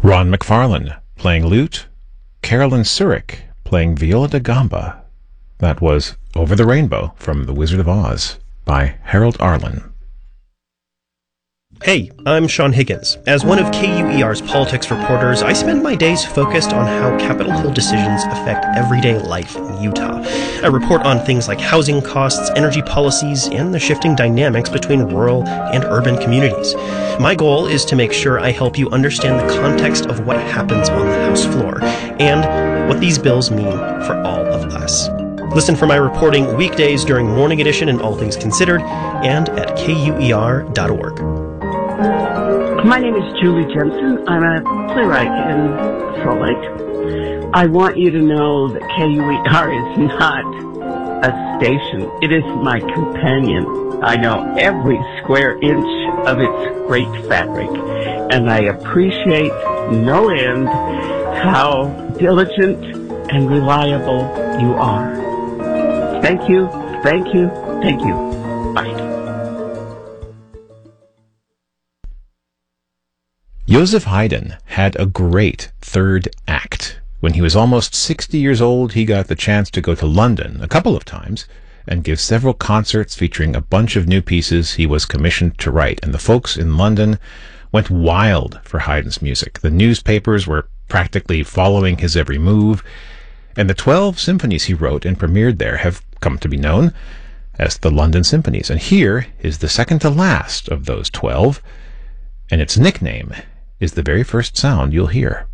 Ron McFarlane playing lute, Carolyn Surik playing viola da gamba. That was Over the Rainbow from The Wizard of Oz by Harold Arlen. Hey, I'm Sean Higgins. As one of KUER's politics reporters, I spend my days focused on how Capitol Hill decisions affect everyday life in Utah. I report on things like housing costs, energy policies, and the shifting dynamics between rural and urban communities. My goal is to make sure I help you understand the context of what happens on the House floor, and what these bills mean for all of us. Listen for my reporting weekdays during Morning Edition and All Things Considered, and at KUER.org. My name is Julie Jensen. I'm a playwright in Salt Lake. I want you to know that KUER is not a station. It is my companion. I know every square inch of its great fabric, and I appreciate no end how diligent and reliable you are. Thank you, thank you, thank you. Bye. Joseph Haydn had a great third act. When he was almost 60 years old, he got the chance to go to London a couple of times and give several concerts featuring a bunch of new pieces he was commissioned to write. And the folks in London went wild for Haydn's music. The newspapers were practically following his every move, and the 12 symphonies he wrote and premiered there have come to be known as the London Symphonies. And here is the second to last of those 12, and its nickname is the very first sound you'll hear.